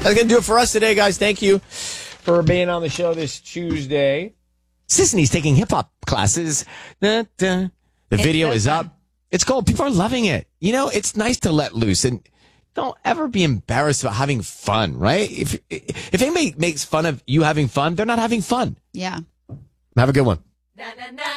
That's going to do it for us today, guys. Thank you for being on the show this Tuesday. Sisney's taking hip-hop classes. The video is up. It's cool. People are loving it. You know, it's nice to let loose and don't ever be embarrassed about having fun, right? If anybody makes fun of you having fun, they're not having fun. Yeah. Have a good one.